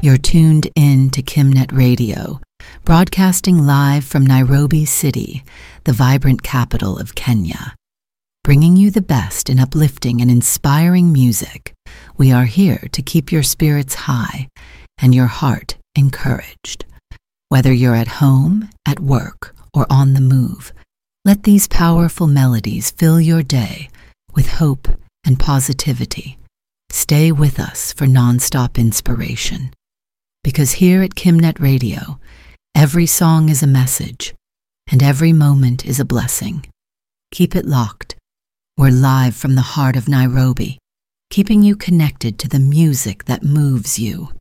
You're tuned in to Kimnet Radio, broadcasting live from Nairobi City, the vibrant capital of Kenya. Bringing you the best in uplifting and inspiring music, we are here to keep your spirits high and your heart encouraged. Whether you're at home, at work, or on the move, let these powerful melodies fill your day with hope and positivity. Stay with us for nonstop inspiration. Because here at Kimnet Radio, every song is a message, and every moment is a blessing. Keep it locked. We're live from the heart of Nairobi, keeping you connected to the music that moves you.